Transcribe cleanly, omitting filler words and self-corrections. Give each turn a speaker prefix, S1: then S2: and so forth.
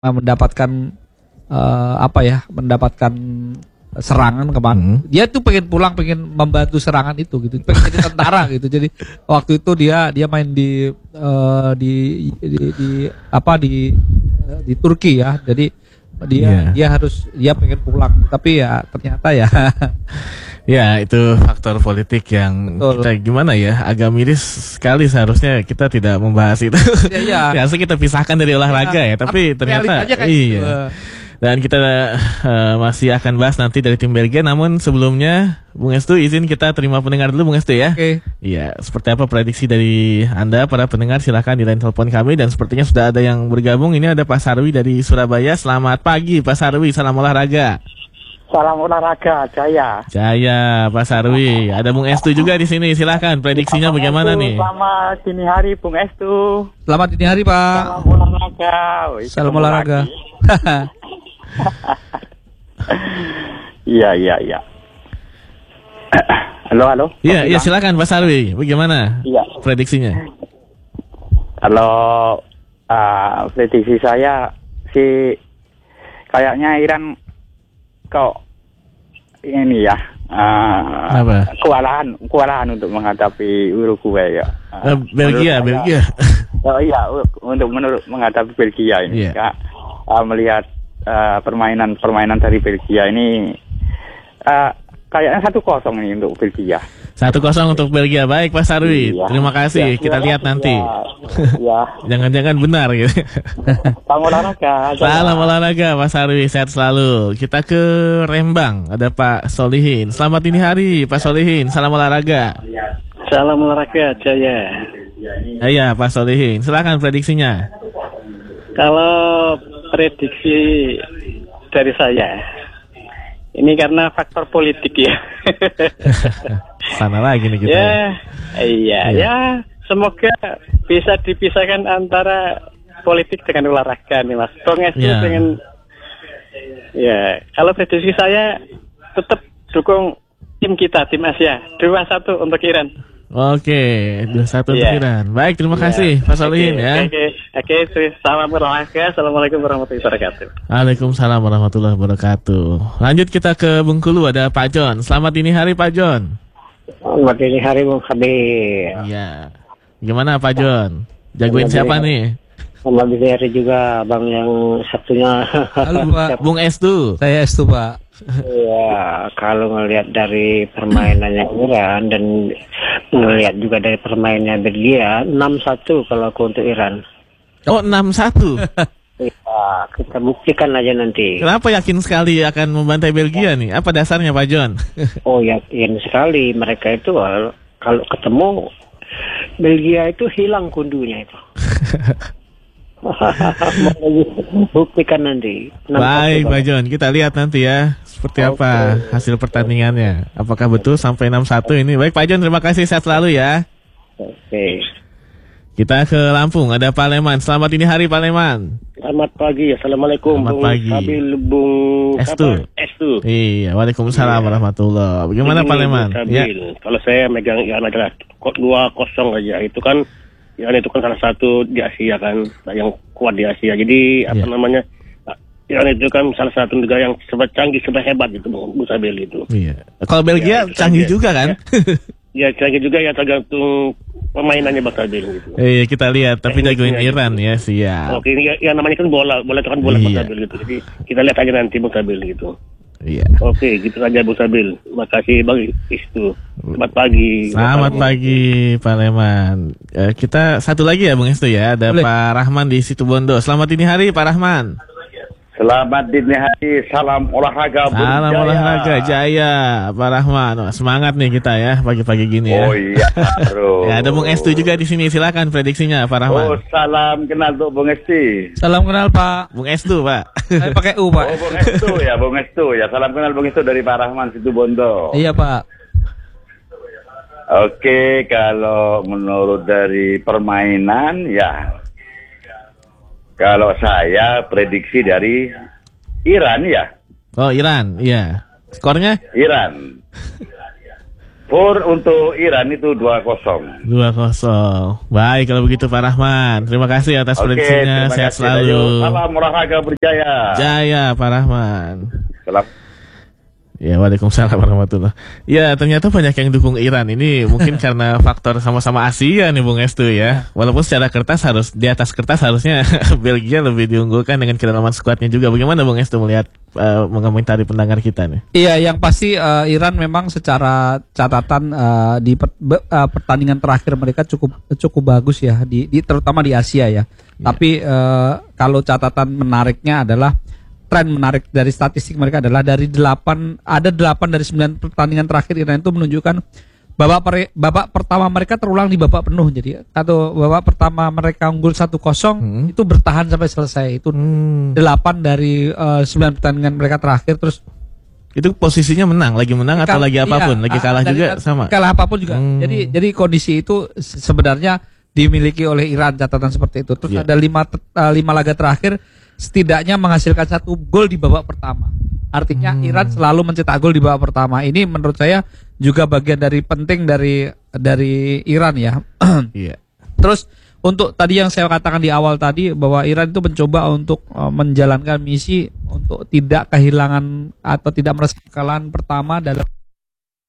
S1: mendapatkan mendapatkan serangan kemarin. Dia tuh pengen pulang, pengen membantu serangan itu gitu. Pengen jadi tentara gitu. Jadi waktu itu dia main di Turki ya. Jadi dia pengen pulang. Tapi ya ternyata ya
S2: ya itu faktor politik yang kita gimana ya, agak miris sekali. Seharusnya kita tidak membahas itu. Ya, harusnya kita pisahkan dari olahraga ya. Tapi ternyata
S1: gitu.
S2: Dan kita masih akan bahas nanti dari tim Belgia. Namun sebelumnya Bung Estu izin kita terima pendengar dulu Bung Estu ya.
S1: Oke.
S2: Iya, seperti apa prediksi dari Anda para pendengar, silakan di line telepon kami. Dan sepertinya sudah ada yang bergabung. Ini ada Pak Sarwi dari Surabaya. Selamat pagi Pak Sarwi, salam olahraga.
S3: Salam olahraga, Jaya.
S2: Jaya, Pak Sarwi. Ada Bung Estu juga di sini. Silakan prediksinya bagaimana nih?
S3: Selamat dini hari Bung Estu.
S1: Selamat dini hari Pak.
S3: Salam olahraga.
S1: Salam olahraga.
S3: Iya. Halo.
S2: Iya, silakan Pak Sarwi. Bagaimana?
S3: Iya.
S2: Prediksinya.
S3: Kalau prediksi saya sih kayaknya Iran kok ini ya kewalahan untuk menghadapi Uruguay ya.
S2: Belgia.
S3: Oh iya, untuk menghadapi Belgia ini.
S2: Yeah.
S3: Melihat permainan dari Belgia ini kayaknya 1-0 ini untuk Belgia.
S2: 1-0 untuk Belgia. Baik Pak Sarwi, terima kasih. Kita lihat nanti.
S3: Ya.
S2: Jangan-jangan benar gitu.
S3: Salam olahraga.
S2: Salam olahraga Pak Sarwi, sehat selalu. Kita ke Rembang, ada Pak Solihin. Selamat dini hari Pak Solihin, salam olahraga.
S4: Salam olahraga, Jaya.
S2: Iya Pak Solihin, silakan prediksinya.
S4: Kalau prediksi dari saya, ini karena faktor politik ya.
S2: Sana lagi nih kita.
S4: Ya. Semoga bisa dipisahkan antara politik dengan olahraga nih Mas. Dengan kalau prediksi saya tetap dukung tim kita, tim Asia. 2-1 untuk Iran.
S2: Oke, 2-1 untuk Iran. Baik, terima kasih Pak Solihin ya.
S4: Oke, salam olahraga. Assalamualaikum warahmatullahi wabarakatuh.
S2: Waalaikumsalam warahmatullahi wabarakatuh. Lanjut kita ke Bengkulu, ada Pak John. Selamat dini hari Pak John.
S5: Selamat dini hari Bung Habib.
S2: Iya. Gimana Pak John? Jagoin siapa nih?
S5: Selamat dini hari juga Bang yang satunya.
S1: Halo Pak.
S2: Bung Estu.
S1: Saya Estu Pak.
S5: Iya, kalau ngelihat dari permainannya Iran dan ngelihat juga dari permainannya Belgia, 6-1 kalau aku untuk Iran.
S2: Oh, 6-1.
S5: Iya, kita buktikan aja nanti.
S2: Kenapa yakin sekali akan membantai Belgia nih? Apa dasarnya Pak John?
S5: Oh, yakin sekali mereka itu kalau ketemu Belgia itu hilang kundunya itu. Buktikan nanti.
S2: Baik Pak John, kita lihat nanti ya seperti apa hasil pertandingannya. Apakah betul sampai 6-1 ini? Baik Pak John, terima kasih, sehat selalu ya.
S5: Oke.
S2: Kita ke Lampung, ada Pak Leman. Selamat dini hari Pak Leman.
S6: Selamat pagi, assalamualaikum.
S2: Selamat pagi.
S6: Bung
S2: Estu. Iya, waalaikumsalam warahmatullahi. Bagaimana Pak Leman?
S6: Ya. Kalau saya megang Iran adalah 2-0 aja. Itu kan Iran itu kan salah satu di Asia kan, yang kuat di Asia. Jadi Iran itu kan salah satu negara yang canggih, hebat gitu, Bu Sabil itu.
S2: Iya. Kalau Belgia canggih juga kan?
S6: Ya canggih juga ya, tergantung permainannya Bang Sabil gitu.
S2: Iya, kita lihat. Tapi jagoin Iran ya, siap.
S6: Oke, ini ya namanya kan bola itu kan bola Bang Sabil gitu. Jadi kita lihat aja nanti Bang Sabil gitu.
S2: Iya.
S6: Oke, gitu saja Bu Sabil. Makasih Bang Istu. Selamat pagi.
S2: Selamat pagi Pak Leman. Kita satu lagi ya Bung Estu ya. Ada Pak Rahman di Situbondo. Selamat dini hari Pak Rahman.
S7: Selamat dini hari, salam olahraga Bung
S2: Salam
S7: Jaya.
S2: olahraga Jaya Pak Rahman. Wah, semangat nih kita ya pagi-pagi gini ya.
S7: Oh iya, bro.
S2: Ya, ada Bung Estu juga di sini. Silakan prediksinya Pak Rahman.
S7: Oh, salam kenal untuk Bung Esti.
S1: Salam kenal Pak.
S2: Bung Estu Pak.
S1: Saya pakai U Pak.
S7: Oh, Bung Estu ya. Salam kenal Bung Estu dari Pak Rahman Situbondo.
S1: Iya Pak.
S7: Oke, kalau menurut dari permainan ya, kalau saya prediksi dari Iran ya.
S2: Oh Iran, iya. Skornya?
S7: Iran. skor untuk Iran itu 2-0.
S2: 2-0. Baik kalau begitu Pak Rahman. Terima kasih atas prediksinya. Sehat selalu.
S7: Salam olahraga berjaya.
S2: Jaya Pak Rahman.
S7: Salam.
S2: Ya, waalaikumsalam warahmatullahi. Ya, ternyata banyak yang dukung Iran. Ini mungkin karena faktor sama-sama Asia nih Bung Estu ya. Walaupun secara kertas di atas kertas harusnya Belgia lebih diunggulkan dengan kedalaman skuadnya juga. Bagaimana Bung Estu melihat mengomentari pendengar kita nih?
S1: Iya, yang pasti Iran memang secara catatan di pertandingan terakhir mereka cukup bagus ya terutama di Asia ya. Tapi kalau catatan menariknya adalah tren menarik dari statistik mereka adalah dari 8 dari 9 pertandingan terakhir Iran itu menunjukkan babak pertama mereka terulang di babak penuh. Jadi atau babak pertama mereka unggul 1-0 itu bertahan sampai selesai. Itu 8 dari 9 pertandingan mereka terakhir. Terus
S2: itu posisinya lagi menang atau lagi apapun, lagi kalah juga sama.
S1: Kalah apapun juga. Jadi kondisi itu sebenarnya dimiliki oleh Iran, catatan seperti itu. Terus ada 5 laga terakhir setidaknya menghasilkan 1 gol di babak pertama. Artinya Iran selalu mencetak gol di babak pertama. Ini menurut saya juga bagian dari penting dari Iran ya.
S2: Iya.
S1: Terus untuk tadi yang saya katakan di awal tadi bahwa Iran itu mencoba untuk menjalankan misi untuk tidak kehilangan atau tidak merasa kekalahan pertama dalam